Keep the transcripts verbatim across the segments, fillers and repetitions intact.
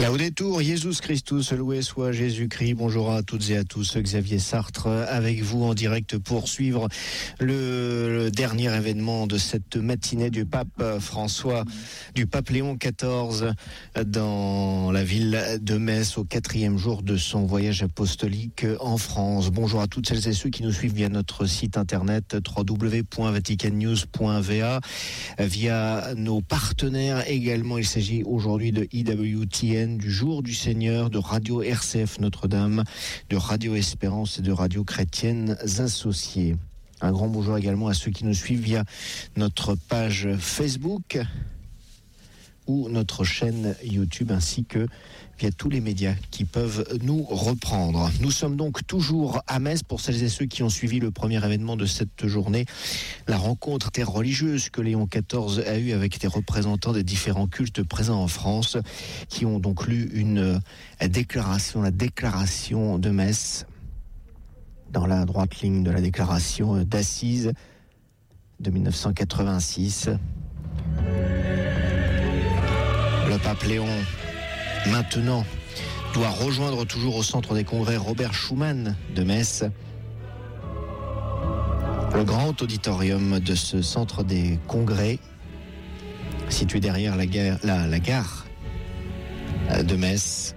Laudetur Jesus Christus, loué soit Jésus-Christ. Bonjour à toutes et à tous. Xavier Sartre avec vous en direct pour suivre le, le dernier événement de cette matinée du pape François, du pape Léon quatorze dans la ville de Metz au quatrième jour de son voyage apostolique en France. Bonjour à toutes celles et ceux qui nous suivent via notre site internet w w w point vatican news point v a, via nos partenaires également. Il s'agit aujourd'hui de I W T N, du Jour du Seigneur, de Radio R C F Notre-Dame, de Radio Espérance et de Radio Chrétiennes Associées. Un grand bonjour également à ceux qui nous suivent via notre page Facebook ou notre chaîne YouTube, ainsi que via tous les médias qui peuvent nous reprendre. Nous sommes donc toujours à Metz pour celles et ceux qui ont suivi le premier événement de cette journée, la rencontre interreligieuse que Léon quatorze a eue avec des représentants des différents cultes présents en France, qui ont donc lu une déclaration, la déclaration de Metz, dans la droite ligne de la déclaration d'Assise de dix-neuf cent quatre-vingt-six. Le pape Léon, maintenant, doit rejoindre toujours au centre des congrès Robert Schuman de Metz, le grand auditorium de ce centre des congrès, situé derrière la gare, la, la gare de Metz.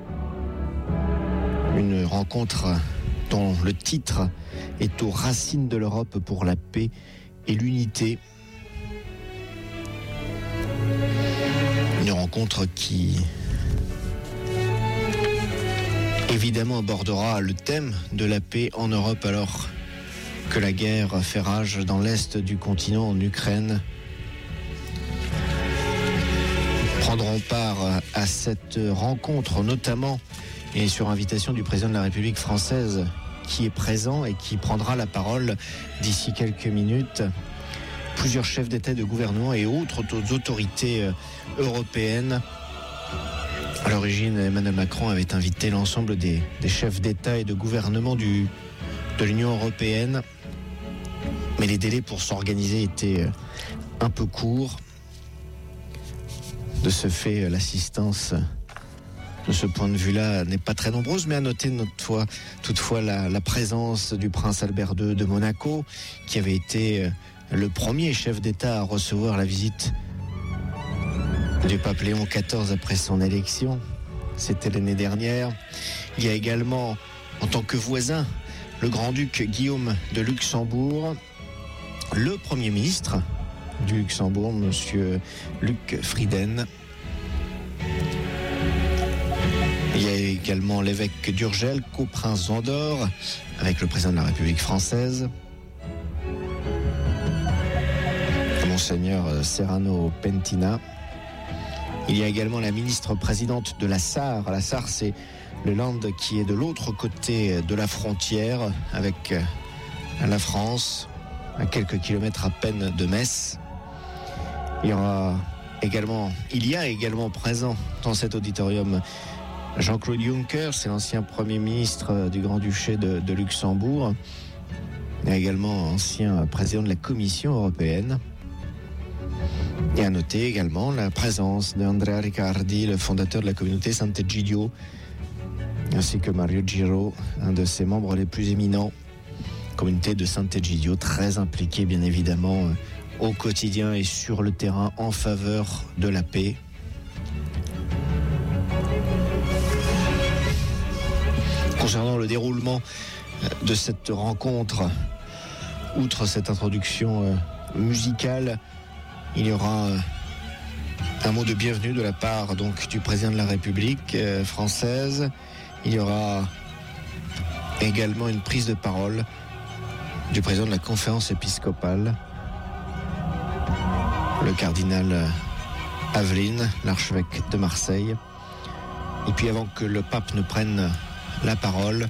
Une rencontre dont le titre est aux racines de l'Europe pour la paix et l'unité. Une rencontre qui, évidemment, abordera le thème de la paix en Europe alors que la guerre fait rage dans l'est du continent, en Ukraine. Prendront part à cette rencontre, notamment, et sur invitation du président de la République française, qui est présent et qui prendra la parole d'ici quelques minutes, plusieurs chefs d'État et de gouvernement et autres autorités européennes. À l'origine, Emmanuel Macron avait invité l'ensemble des, des chefs d'État et de gouvernement du, de l'Union européenne, mais les délais pour s'organiser étaient un peu courts. De ce fait, l'assistance de ce point de vue-là n'est pas très nombreuse, mais à noter toutefois, toutefois la, la présence du prince Albert deux de Monaco, qui avait été le premier chef d'État à recevoir la visite du pape Léon quatorze après son élection. C'était l'année dernière. Il y a également, en tant que voisin, le grand-duc Guillaume de Luxembourg, le premier ministre du Luxembourg, monsieur Luc Frieden. Il y a également l'évêque d'Urgell, coprince d'Andorre, avec le président de la République française, Monseigneur Serrano Pentina. Il y a également la ministre-présidente de la Sarre. La Sarre, c'est le land qui est de l'autre côté de la frontière avec la France, à quelques kilomètres à peine de Metz. Il y aura également, il y a également présent dans cet auditorium Jean-Claude Juncker, c'est l'ancien Premier ministre du Grand-Duché de, de Luxembourg. Il y a également ancien président de la Commission européenne. Et à noter également la présence d'Andrea Riccardi, le fondateur de la communauté Sant'Egidio, ainsi que Mario Giro, un de ses membres les plus éminents. Communauté de Sant'Egidio, très impliquée bien évidemment au quotidien et sur le terrain en faveur de la paix. Concernant le déroulement de cette rencontre, outre cette introduction musicale, il y aura un mot de bienvenue de la part donc du président de la République française. Il y aura également une prise de parole du président de la conférence épiscopale, le cardinal Aveline, l'archevêque de Marseille. Et puis avant que le pape ne prenne la parole,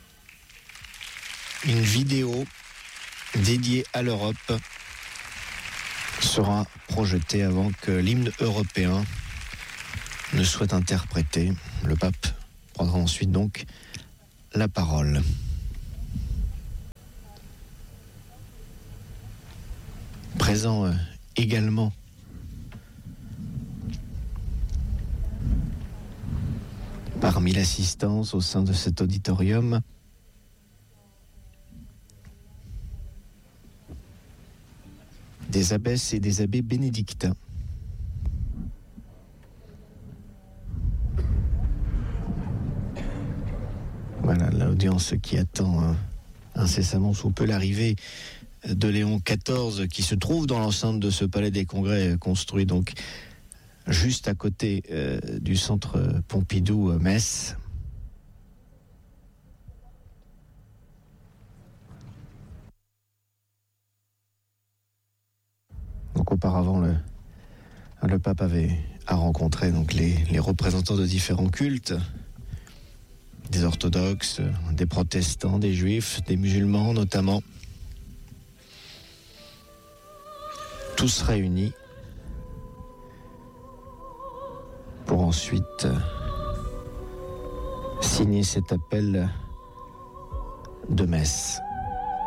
une vidéo dédiée à l'Europe sera projetée avant que l'hymne européen ne soit interprété. Le pape prendra ensuite donc la parole. Présent euh, également parmi l'assistance au sein de cet auditorium. Des abbesses et des abbés bénédictins. Voilà l'audience qui attend hein, incessamment sous peu l'arrivée de Léon quatorze qui se trouve dans l'enceinte de ce palais des congrès construit donc juste à côté euh, du centre Pompidou euh, Metz. Donc auparavant le, le pape avait a rencontré donc les, les représentants de différents cultes, des orthodoxes, des protestants, des juifs, des musulmans notamment. Tous réunis pour ensuite signer cet appel de messe.